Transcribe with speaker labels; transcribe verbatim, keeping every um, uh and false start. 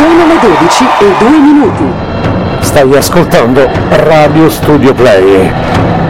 Speaker 1: Sono le dodici e due minuti.
Speaker 2: Stai ascoltando Radio Studio Play.